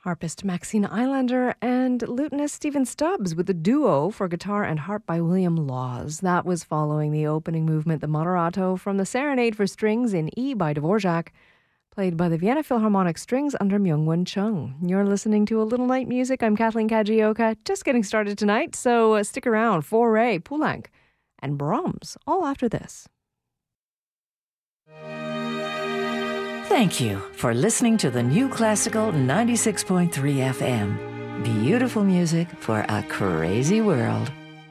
harpist Maxine Eilander and lutenist Stephen Stubbs with a duo for guitar and harp by William Laws. That was following the opening movement, the Moderato, from the Serenade for Strings in E by Dvorak, played by the Vienna Philharmonic Strings under Myung-Whun Chung. You're listening to A Little Night Music. I'm Kathleen Kajioka, just getting started tonight, so stick around. Fauré, Poulenc, and Brahms, all after this. Thank you for listening to the New Classical 96.3 FM. Beautiful music for a crazy world.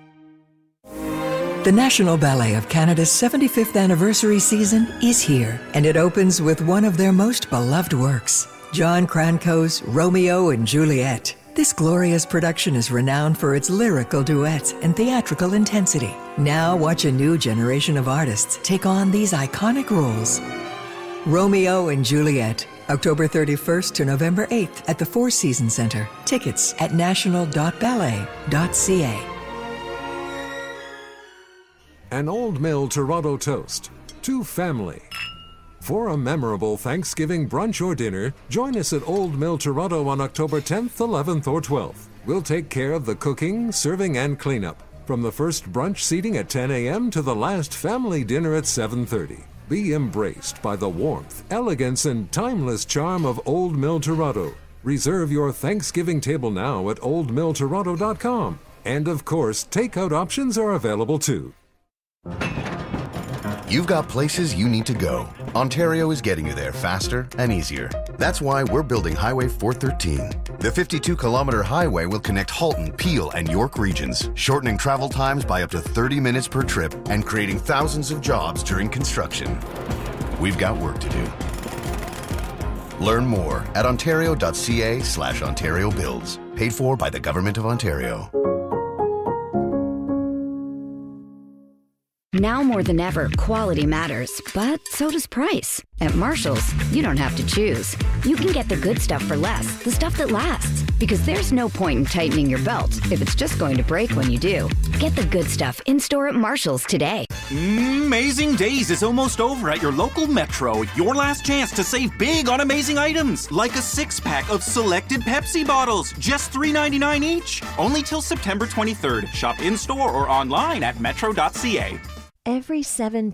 The National Ballet of Canada's 75th anniversary season is here, and it opens with one of their most beloved works, John Cranco's Romeo and Juliet. This glorious production is renowned for its lyrical duets and theatrical intensity. Now watch a new generation of artists take on these iconic roles. Romeo and Juliet, October 31st to November 8th at the Four Seasons Centre. Tickets at national.ballet.ca. An Old Mill Toronto toast to family. For a memorable Thanksgiving brunch or dinner, join us at Old Mill Toronto on October 10th, 11th, or 12th. We'll take care of the cooking, serving, and cleanup, from the first brunch seating at 10 a.m. to the last family dinner at 7:30. Be embraced by the warmth, elegance, and timeless charm of Old Mill Toronto. Reserve your Thanksgiving table now at oldmilltoronto.com. And of course, takeout options are available too. You've got places you need to go. Ontario is getting you there faster and easier. That's why we're building Highway 413. The 52-kilometer highway will connect Halton, Peel, and York regions, shortening travel times by up to 30 minutes per trip and creating thousands of jobs during construction. We've got work to do. Learn more at ontario.ca/Ontario Builds. Paid for by the Government of Ontario. Now more than ever, quality matters, but so does price. At Marshall's, you don't have to choose. You can get the good stuff for less, the stuff that lasts. Because there's no point in tightening your belt if it's just going to break when you do. Get the good stuff in-store at Marshall's today. Amazing Days is almost over at your local Metro. Your last chance to save big on amazing items, like a 6-pack of selected Pepsi bottles, just $3.99 each. Only till September 23rd. Shop in-store or online at metro.ca. Every 7